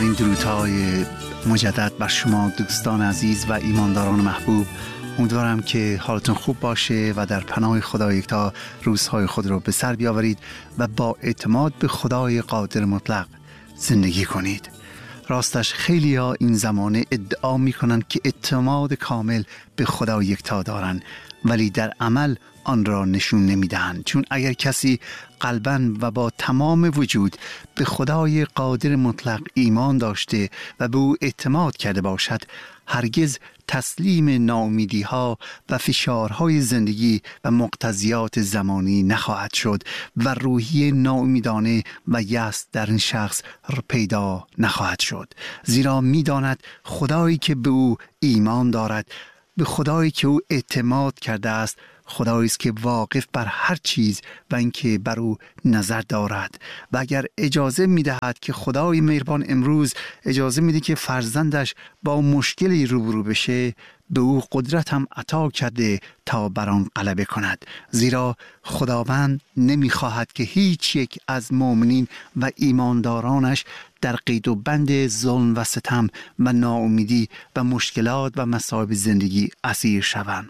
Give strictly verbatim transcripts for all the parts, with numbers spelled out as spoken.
بهترین درودهای مجدد بر شما دوستان عزیز و ایمانداران محبوب. امیدوارم که حالتون خوب باشه و در پناه خدا یکتا روزهای خود رو به سر بیاورید و با اعتماد به خدای قادر مطلق زندگی کنید. راستش خیلی ها این زمانه ادعا می کنند که اعتماد کامل به خدا یکتا دارند، ولی در عمل آن را نشون نمی دهند. چون اگر کسی قلباً و با تمام وجود به خدای قادر مطلق ایمان داشته و به او اعتماد کرده باشد، هرگز تسلیم ناامیدی ها و فشارهای زندگی و مقتضیات زمانی نخواهد شد و روحیه ناامیدانه و یأس در این شخص پیدا نخواهد شد، زیرا می داند خدایی که به او ایمان دارد، به خدایی که او اعتماد کرده است، خدایی است که واقف بر هر چیز و اینکه بر او نظر دارد. و اگر اجازه می‌دهد که خدای مهربان امروز اجازه میده که فرزندش با مشکلی روبرو بشه، به او قدرت هم عطا کرده تا بر آن غلبه کند، زیرا خداوند نمی‌خواهد که هیچ یک از مؤمنین و ایماندارانش در قید و بند ظلم و ستم و ناامیدی و مشکلات و مصائب زندگی اسیر شوند.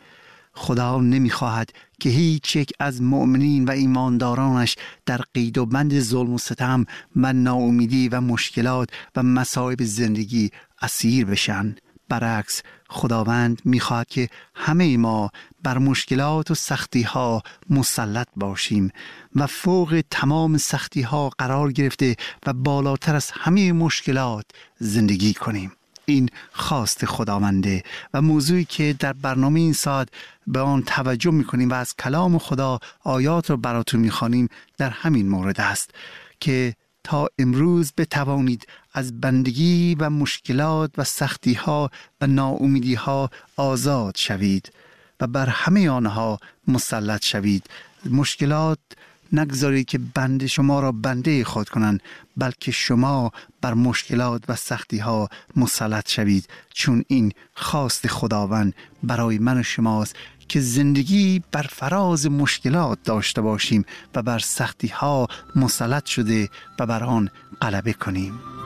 خدا نمی‌خواهد که هیچ یک از مؤمنین و ایماندارانش در قید و بند ظلم و ستم و ناامیدی و مشکلات و مصائب زندگی اسیر بشن. برعکس، خداوند می‌خواهد که همه ما بر مشکلات و سختی‌ها مسلط باشیم و فوق تمام سختی‌ها قرار گرفته و بالاتر از همه مشکلات زندگی کنیم. این خواست خداونده و موضوعی که در برنامه این ساعت به آن توجه می‌کنیم و از کلام خدا آیات رو براتون می‌خوانیم در همین مورد است که تا امروز بتوانید از بندگی و مشکلات و سختی‌ها و ناامیدی‌ها آزاد شوید و بر همه آنها مسلط شوید. مشکلات نگذارید که بند شما را بنده خود کنند، بلکه شما بر مشکلات و سختی ها مسلط شوید، چون این خواست خداوند برای من و شماست که زندگی بر فراز مشکلات داشته باشیم و بر سختی ها مسلط شده و بر آن غلبه کنیم.